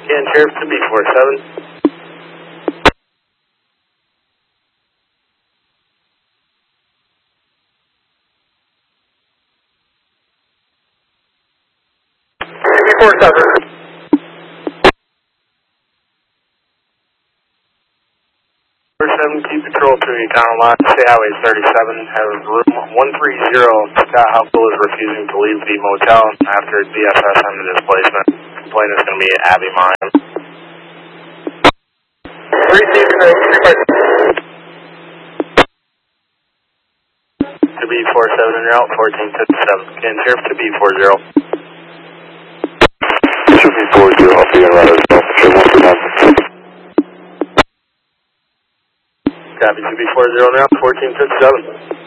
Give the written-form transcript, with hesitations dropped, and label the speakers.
Speaker 1: And Sheriff to B47. B47. Keep patrol to the town line, State Highway 37, have room 130. Scott Huffle is refusing to leave the motel after DFS on the displacement. Complaint is going to be Abby Mine. 3 to B47 en route, 1457. Can Sheriff to B40.
Speaker 2: To B40, I'll be en route as well. Sheriff 139.
Speaker 1: Copy, 2B40 now, 1457.